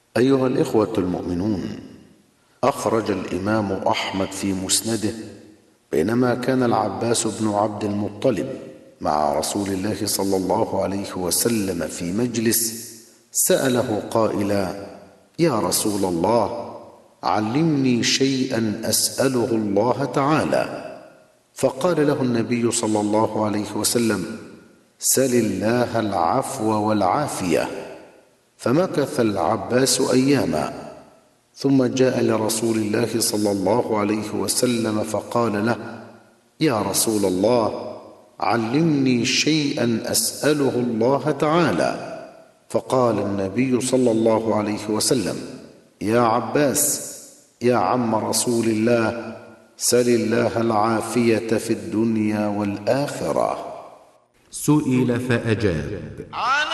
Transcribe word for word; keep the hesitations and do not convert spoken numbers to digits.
أيها الإخوة المؤمنون، أخرج الإمام أحمد في مسنده بينما كان العباس بن عبد المطلب مع رسول الله صلى الله عليه وسلم في مجلس، سأله قائلا: يا رسول الله، علمني شيئا أسأله الله تعالى. فقال له النبي صلى الله عليه وسلم: سل الله العفو والعافية. فمكث العباس أياما، ثم جاء لرسول الله صلى الله عليه وسلم فقال له: يا رسول الله، علمني شيئا أسأله الله تعالى. فقال النبي صلى الله عليه وسلم: يا عباس، يا عم رسول الله، سل الله العافية في الدنيا والآخرة. سئل فأجاب: